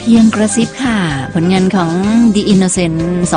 พียงกระซิบค่ะผลงานของ The Innocent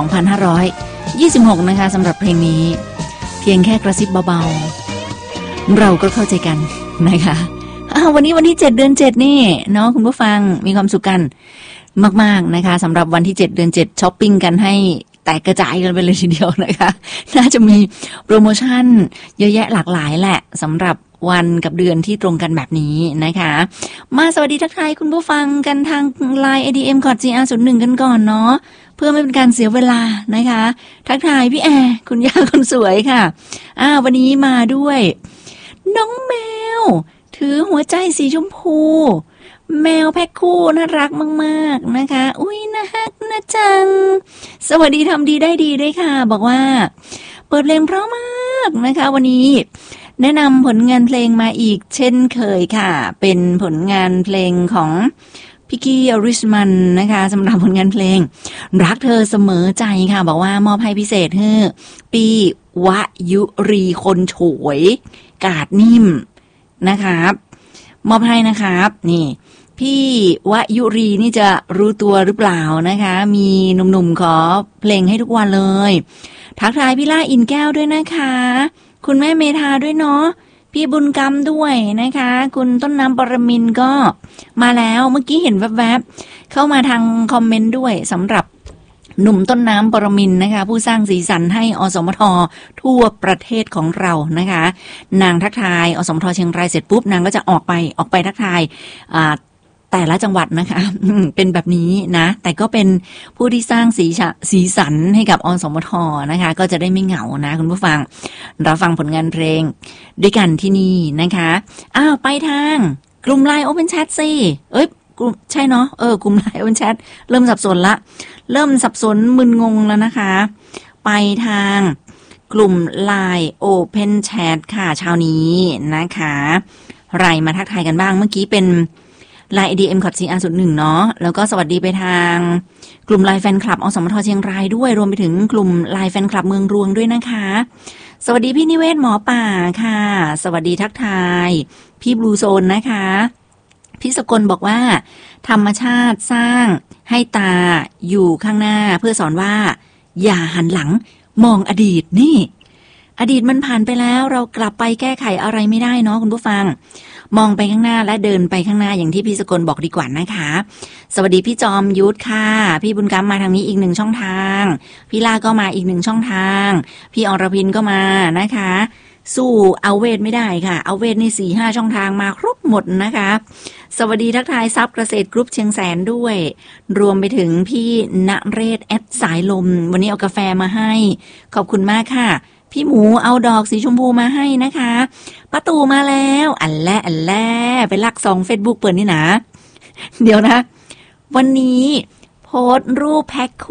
2526 นะคะสำหรับเพลงนี้เพียงแค่กระซิบเบาๆเราก็เข้าใจกันนะคะวันนี้วันที่7เดือน7นี่เนาะคุณผู้ฟังมีความสุขกันมากๆนะคะสำหรับวันที่7เดือน7ช้อปปิ้งกันให้แตกกระจายกันไปเลยทีเดียวนะคะน่าจะมีโปรโมชั่นเยอะแยะหลากหลายแหละสำหรับวันกับเดือนที่ตรงกันแบบนี้นะคะมาสวัสดีทักทายคุณผู้ฟังกันทาง LINE ADM Code GR01 กันก่อนเนาะเพื่อไม่เป็นการเสียเวลานะคะทักทายพี่แอร์คุณย่าคนสวยค่ะวันนี้มาด้วยน้องแมวถือหัวใจสีชมพูแมวแพ็คคู่น่ารักมากๆนะคะอุ้ยน่ารักนะจังสวัสดีทำดีได้ดีด้วยค่ะบอกว่าเปิดเพลงเพราะมากนะคะวันนี้แนะนำผลงานเพลงมาอีกเช่นเคยค่ะเป็นผลงานเพลงของพิกกี้อริสมันนะคะสำหรับผลงานเพลงรักเธอเสมอใจค่ะบอกว่ามอบให้พิเศษให้ปีวยุรีคนโฉยกาดนิ่มนะครับมอบให้นะครับนี่พี่วยุรีนี่จะรู้ตัวหรือเปล่านะคะมีหนุ่มๆขอเพลงให้ทุกวันเลยทักทายพี่ล่าอินแก้วด้วยนะคะคุณแม่เมธาด้วยเนาะพี่บุญกรรมด้วยนะคะคุณต้นน้ำปรมินทร์ก็มาแล้วเมื่อกี้เห็นแวบๆเข้ามาทางคอมเมนต์ด้วยสำหรับหนุ่มต้นน้ำปรมินทร์นะคะผู้สร้างสีสันให้อสมททั่วประเทศของเรานะคะนางทักทายอสมทเชียงรายเสร็จปุ๊บนางก็จะออกไปทักทายแต่ละจังหวัดนะคะเป็นแบบนี้นะแต่ก็เป็นผู้ที่สร้างสีสันให้กับอสมทนะคะก็จะได้ไม่เหงานะคุณผู้ฟังรับฟังผลงานเพลงด้วยกันที่นี่นะคะไปทางกลุ่ม LINE Open Chat สิกลุ่มใช่เนาะกลุ่ม LINE Open Chat เริ่มสับสนมึนงงแล้วนะคะไปทางกลุ่ม LINE Open Chat ค่ะเช้านี้นะคะใครมาทักทายกันบ้างเมื่อกี้เป็นLINE ADM Code GR01 เนาะแล้วก็สวัสดีไปทางกลุ่ม LINE แฟนคลับอสมทเชียงรายด้วยรวมไปถึงกลุ่ม LINE แฟนคลับเมืองรวงด้วยนะคะสวัสดีพี่นิเวศหมอป่าค่ะสวัสดีทักทายพี่บลูโซนนะคะพี่สกลบอกว่าธรรมชาติสร้างให้ตาอยู่ข้างหน้าเพื่อสอนว่าอย่าหันหลังมองอดีตนี่อดีตมันผ่านไปแล้วเรากลับไปแก้ไขอะไรไม่ได้เนาะคุณผู้ฟังมองไปข้างหน้าและเดินไปข้างหน้าอย่างที่พี่สกลบอกดีกว่านะคะสวัสดีพี่จอมยุทธค่ะพี่บุญกรรมมาทางนี้อีก1ช่องทางพี่ลาก็มาอีก1ช่องทางพี่อรพินก็มานะคะสู้เอาเวทไม่ได้ค่ะเอาเวทนี่ 4-5 ช่องทางมาครบหมดนะคะสวัสดีทักทายซับเกษตรกรุ๊ปเชียงแสนด้วยรวมไปถึงพี่ณเรศแอดสายลมวันนี้เอากาแฟมาให้ขอบคุณมากค่ะพี่หมูเอาดอกสีชมพูมาให้นะคะป้าตู่มาแล้วอันแรกไปลักซอง Facebook เปิดนี่นะเดี๋ยวนะวันนี้โพสต์รูปแพ็ค